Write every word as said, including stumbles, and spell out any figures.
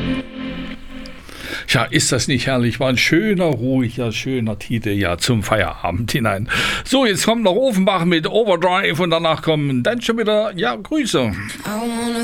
Ja, ist das nicht herrlich? War ein schöner, ruhiger, schöner Titel, ja, zum Feierabend hinein. So, jetzt kommt noch Offenbach mit Overdrive und danach kommen dann schon wieder, ja, Grüße. I wanna